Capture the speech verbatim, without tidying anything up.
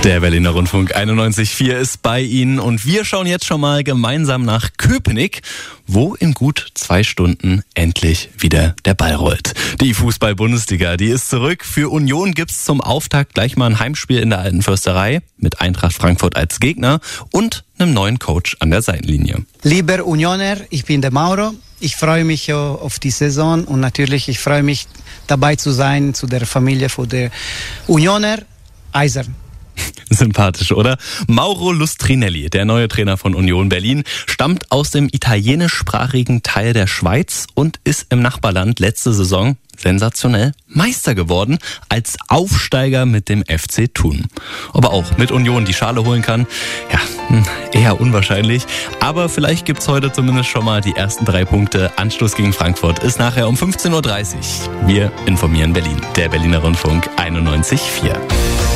Der Berliner Rundfunk einundneunzig Komma vier ist bei Ihnen und wir schauen jetzt schon mal gemeinsam nach Köpenick, wo in gut zwei Stunden endlich wieder der Ball rollt. Die Fußball-Bundesliga, die ist zurück. Für Union gibt's zum Auftakt gleich mal ein Heimspiel in der Alten Försterei mit Eintracht Frankfurt als Gegner und einem neuen Coach an der Seitenlinie. Lieber Unioner, ich bin der Mauro. Ich freue mich auf die Saison und natürlich ich freue mich dabei zu sein zu der Familie von der Unioner Eisern. Sympathisch, oder? Mauro Lustrinelli, der neue Trainer von Union Berlin, stammt aus dem italienischsprachigen Teil der Schweiz und ist im Nachbarland letzte Saison sensationell Meister geworden als Aufsteiger mit dem F C Thun. Ob er auch mit Union die Schale holen kann, ja, eher unwahrscheinlich. Aber vielleicht gibt's heute zumindest schon mal die ersten drei Punkte. Anstoß gegen Frankfurt ist nachher um fünfzehn Uhr dreißig. Wir informieren Berlin. Der Berliner Rundfunk einundneunzig Komma vier.